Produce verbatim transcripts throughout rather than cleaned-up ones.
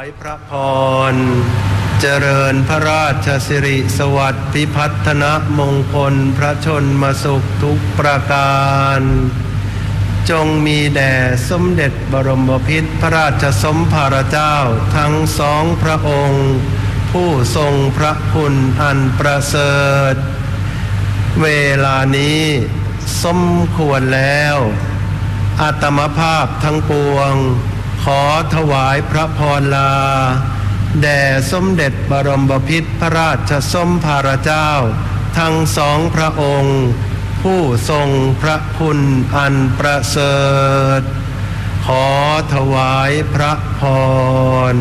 พระพรเจริญพระราชสิริสวัสดิ์พิพัฒนมงคลพระชนมสุขทุกประการจงมีแด่สมเด็จบรมพิตรพระราชสมภารเจ้าทั้งสองพระองค์ผู้ทรงพระคุณอันประเสริฐเวลานี้สมควรแล้วอาตมภาพทั้งปวงขอถวายพระพรลาแด่สมเด็จบรมพิตรพระราชสมภารเจ้าทั้งสองพระองค์ผู้ทรงพระคุณอันประเสริฐขอถวายพระพร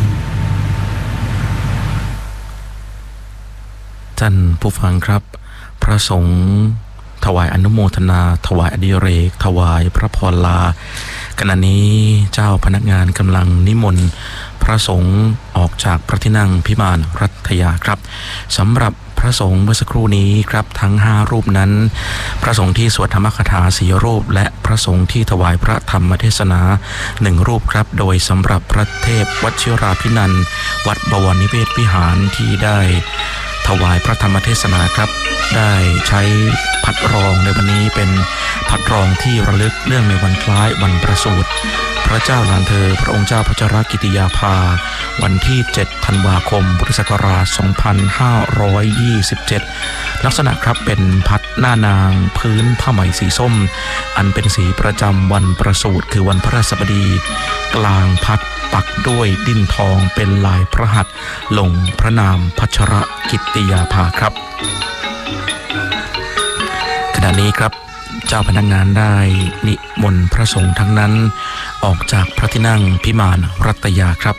ท่านผู้ฟังครับพระสงฆ์ถวายอนุโมทนาถวายอดิเรกถวายพระพรลาขณะนี้เจ้าพนักงานกำลังนิมนต์พระสงฆ์ออกจากพระที่นั่งพิมานรัตยาครับสำหรับพระสงฆ์เมื่อสักครู่นี้ครับทั้งห้ารูปนั้นพระสงฆ์ที่สวดธรรมคถาสี่รูปและพระสงฆ์ที่ถวายพระธรรมเทศนาหนึ่งรูปครับโดยสำหรับพระเทพวชิราภินันท์วัดบวรนิเวศวิหารที่ได้ถวายพระธรรมเทศนาครับได้ใช้พัดรองในวันนี้เป็นพัดรองที่ระลึกเรื่องในวันคล้ายวันประสูติพระเจ้าหลานเธอพระองค์เจ้าพัชรกิติยาภาวันที่เจ็ดธันวาคมพุทธศักราชสองพันห้าร้อยยี่สิบเจ็ดลักษณะครับเป็นพัดหน้านางพื้นผ้าไหมสีส้มอันเป็นสีประจำวันประสูติคือวันพฤหัสบดีกลางพัดปักด้วยดิ้นทองเป็นลายพระหัตถ์ลงพระนามพัชรกิติยาภาครับขณะนี้ครับเจ้าพนักงานได้นิมนต์พระสงฆ์ทั้งนั้นออกจากพระที่นั่งพิมานรัตยาครับ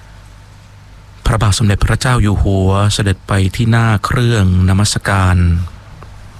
พระบาทสมเด็จพระเจ้าอยู่หัวเสด็จไปที่หน้าเครื่องนมัสการ